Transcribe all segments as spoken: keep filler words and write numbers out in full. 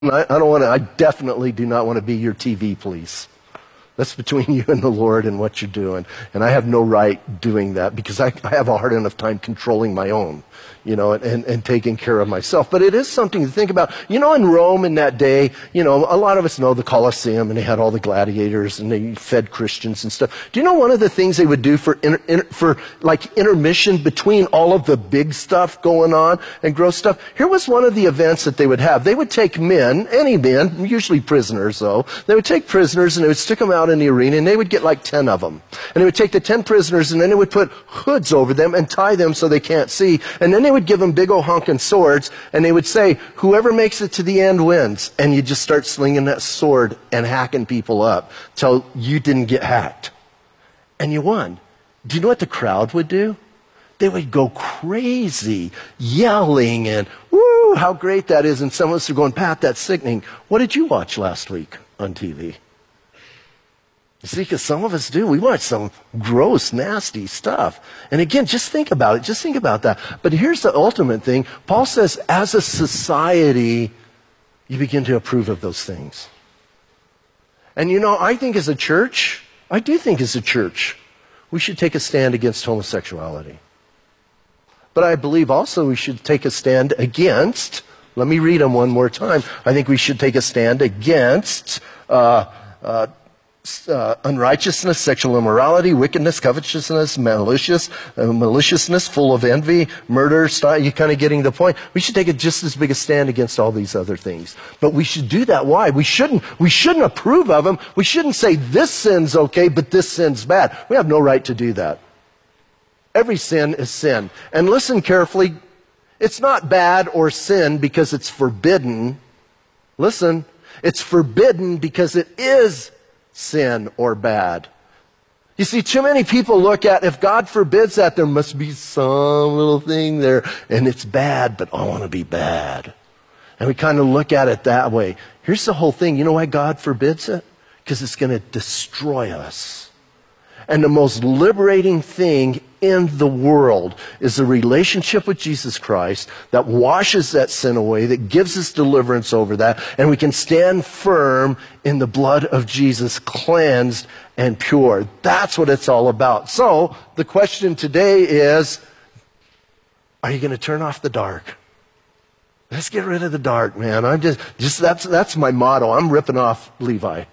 I, I don't want to, I definitely do not want to be your T V police. That's between you and the Lord and what you're doing. And I have no right doing that because I, I have a hard enough time controlling my own, you know, and, and taking care of myself. But it is something to think about. You know, in Rome in that day, you know, a lot of us know the Colosseum, and they had all the gladiators, and they fed Christians and stuff. Do you know one of the things they would do for, inter, inter, for like intermission between all of the big stuff going on and gross stuff? Here was one of the events that they would have. They would take men, any men, usually prisoners though, they would take prisoners and they would stick them out in the arena, and they would get like ten of them. And they would take the ten prisoners, and then they would put hoods over them and tie them so they can't see. And then they would give them big old honking swords, and they would say, whoever makes it to the end wins. And you just start slinging that sword and hacking people up till you didn't get hacked. And you won. Do you know what the crowd would do? They would go crazy, yelling and, woo, how great that is. And some of us are going, Pat, that's sickening. What did you watch last week on T V? You see, because some of us do. We watch some gross, nasty stuff. And again, just think about it. Just think about that. But here's the ultimate thing. Paul says, as a society, you begin to approve of those things. And you know, I think as a church, I do think as a church, we should take a stand against homosexuality. But I believe also we should take a stand against, let me read them one more time. I think we should take a stand against uh, uh, Uh, unrighteousness, sexual immorality, wickedness, covetousness, malicious, uh, maliciousness, full of envy, murder. Start, you're kind of getting the point. We should take a just as big a stand against all these other things. But we should do that. Why? We shouldn't, we shouldn't approve of them. We shouldn't say this sin's okay, but this sin's bad. We have no right to do that. Every sin is sin. And listen carefully. It's not bad or sin because it's forbidden. Listen, it's forbidden because it is sin or bad. You see, too many people look at, if God forbids that, there must be some little thing there, and it's bad, but I want to be bad. And we kind of look at it that way. Here's the whole thing. You know why God forbids it? Because it's going to destroy us. And the most liberating thing in the world is the relationship with Jesus Christ that washes that sin away, that gives us deliverance over that, and we can stand firm in the blood of Jesus, cleansed and pure. That's what it's all about. So, the question today is, are you going to turn off the dark? Let's get rid of the dark, man. I'm just, just that's, that's my motto. I'm ripping off Levi.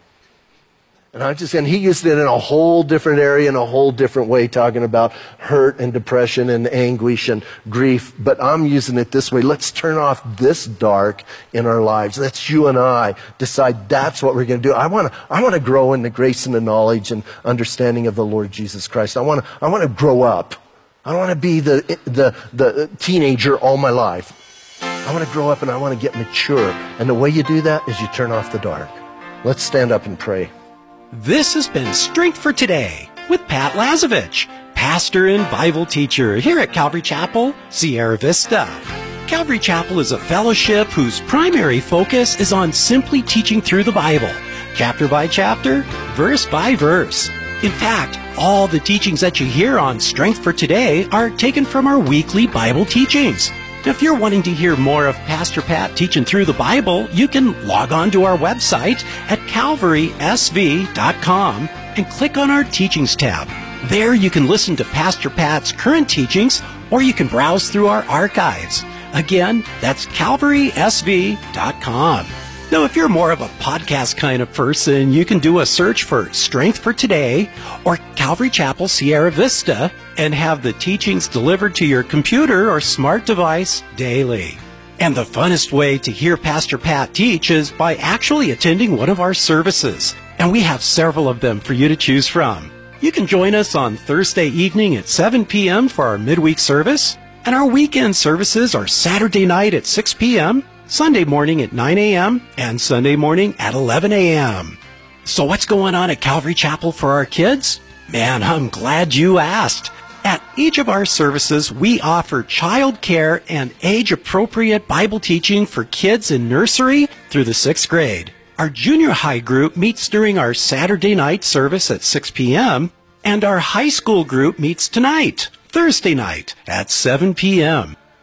And I just, and he used it in a whole different area, in a whole different way, talking about hurt and depression and anguish and grief. But I'm using it this way. Let's turn off this dark in our lives. Let's you and I decide that's what we're going to do. I want to, I want to grow in the grace and the knowledge and understanding of the Lord Jesus Christ. I want to, I want to grow up. I don't want to be the, the, the teenager all my life. I want to grow up and I want to get mature. And the way you do that is you turn off the dark. Let's stand up and pray. This has been Strength for Today with Pat Lazovich, pastor and Bible teacher here at Calvary Chapel, Sierra Vista. Calvary Chapel is a fellowship whose primary focus is on simply teaching through the Bible, chapter by chapter, verse by verse. In fact, all the teachings that you hear on Strength for Today are taken from our weekly Bible teachings. If you're wanting to hear more of Pastor Pat teaching through the Bible, you can log on to our website at calvary s v dot com and click on our Teachings tab. There you can listen to Pastor Pat's current teachings, or you can browse through our archives. Again, that's calvary s v dot com. Now, if you're more of a podcast kind of person, you can do a search for Strength for Today or Calvary Chapel Sierra Vista and have the teachings delivered to your computer or smart device daily. And the funnest way to hear Pastor Pat teach is by actually attending one of our services. And we have several of them for you to choose from. You can join us on Thursday evening at seven p.m. for our midweek service. And our weekend services are Saturday night at six p.m., Sunday morning at nine a.m., and Sunday morning at eleven a.m. So what's going on at Calvary Chapel for our kids? Man, I'm glad you asked. At each of our services, we offer child care and age-appropriate Bible teaching for kids in nursery through the sixth grade. Our junior high group meets during our Saturday night service at six p.m., and our high school group meets tonight, Thursday night, at seven p.m.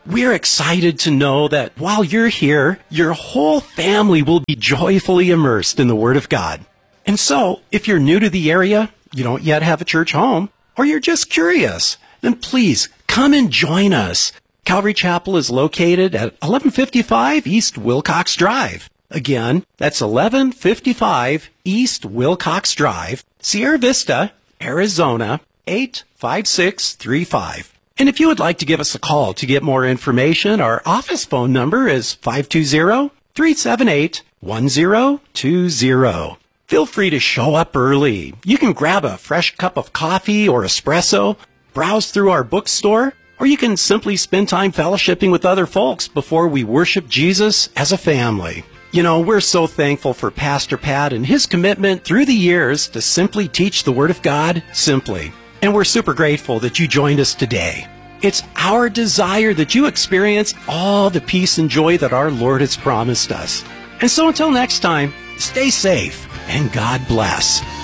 We're excited to know that while you're here, your whole family will be joyfully immersed in the Word of God. And so, if you're new to the area, you don't yet have a church home, or you're just curious, then please come and join us. Calvary Chapel is located at eleven fifty-five East Wilcox Drive. Again, that's eleven fifty-five East Wilcox Drive, Sierra Vista, Arizona, eight five six three five. And if you would like to give us a call to get more information, our office phone number is five two zero, three seven eight, one zero two zero. Feel free to show up early. You can grab a fresh cup of coffee or espresso, browse through our bookstore, or you can simply spend time fellowshipping with other folks before we worship Jesus as a family. You know, we're so thankful for Pastor Pat and his commitment through the years to simply teach the Word of God simply. And we're super grateful that you joined us today. It's our desire that you experience all the peace and joy that our Lord has promised us. And so until next time, stay safe and God bless.